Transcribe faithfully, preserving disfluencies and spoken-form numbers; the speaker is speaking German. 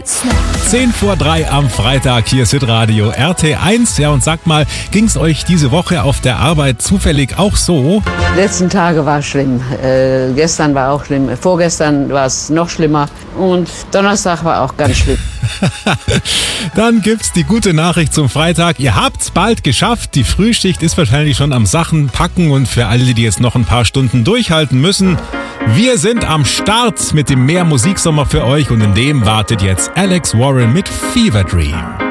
Snap. zehn vor drei am Freitag, hier ist Hitradio R T eins. Ja, und sagt mal, ging's euch diese Woche auf der Arbeit zufällig auch so? Die letzten Tage war schlimm. Äh, gestern war auch schlimm. Vorgestern war es noch schlimmer. Und Donnerstag war auch ganz schlimm. Dann gibt's die gute Nachricht zum Freitag. Ihr habt's bald geschafft. Die Frühschicht ist wahrscheinlich schon am Sachen packen. Und für alle, die jetzt noch ein paar Stunden durchhalten müssen, wir sind am Start mit dem Mehr Musiksommer für euch. Und in dem wartet jetzt Alex Warren mit Fever Dream.